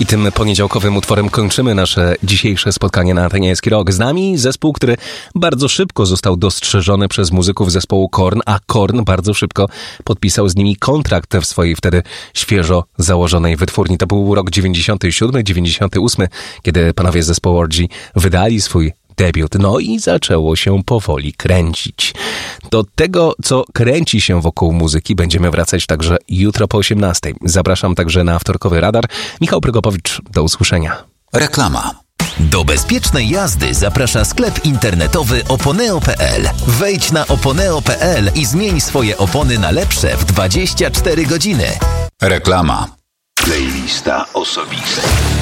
tym poniedziałkowym utworem kończymy nasze dzisiejsze spotkanie na antenie Eski Rock. Z nami zespół, który bardzo szybko został dostrzeżony przez muzyków zespołu Korn, a Korn bardzo szybko podpisał z nimi kontrakt w swojej wtedy świeżo założonej wytwórni. To był rok 97, 98, kiedy panowie z zespołu Orgy wydali swój debiut. No i zaczęło się powoli kręcić. Do tego, co kręci się wokół muzyki, będziemy wracać także jutro po 18. Zapraszam także na wtorkowy radar. Michał Prokopowicz, do usłyszenia. Reklama. Do bezpiecznej jazdy zaprasza sklep internetowy oponeo.pl. Wejdź na oponeo.pl i zmień swoje opony na lepsze w 24 godziny. Reklama. Playlista osobista.